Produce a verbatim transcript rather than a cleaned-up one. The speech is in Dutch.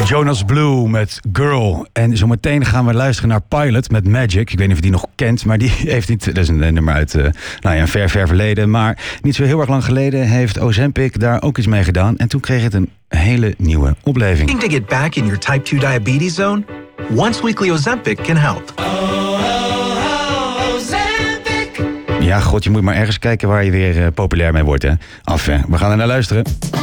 Jonas Blue met Girl. En zometeen gaan we luisteren naar Pilot met Magic. Ik weet niet of je die nog kent, maar die heeft niet... Dat is een nummer uit uh, nou ja, een ver, ver verleden. Maar niet zo heel erg lang geleden heeft Ozempic daar ook iets mee gedaan. En toen kreeg het een hele nieuwe opleving. Looking to get back in your type two diabetes zone? Once weekly Ozempic can help. Ja, god, je moet maar ergens kijken waar je weer uh, populair mee wordt, hè. Af, hè. We gaan er naar luisteren.